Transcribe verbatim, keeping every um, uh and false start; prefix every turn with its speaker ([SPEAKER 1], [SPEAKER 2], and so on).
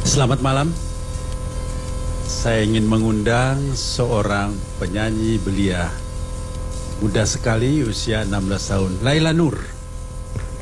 [SPEAKER 1] Selamat malam. Saya ingin mengundang seorang penyanyi belia muda sekali, usia enam belas tahun, Laila Nur.